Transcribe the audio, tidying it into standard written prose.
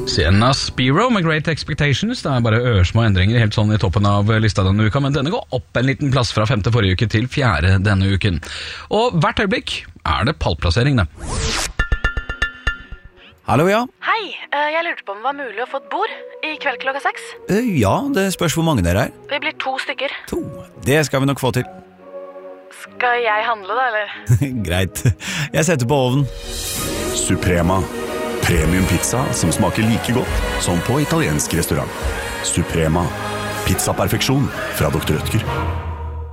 Sienna Spiro med Great Expectations. Det bare ørsmå endringer helt sånn i toppen av lista denne uka, men denne går opp en liten plass fra 5. forrige uke til 4. denne uken. Og hvert øyeblikk det pallplassering, det. Hallo, ja. Hei, jeg lurte på om det var mulig å få et bord i kveld klokka 6. Ja, det spørs hvor mange dere er. Vi blir 2 stykker. 2. Det skal vi nok få til. Skal jeg handle da, eller? Greit. Jeg setter på ovnen. Suprema. Premium pizza som smaker like godt som på italiensk restaurant. Suprema. Pizza perfeksjon fra Dr. Rødtger.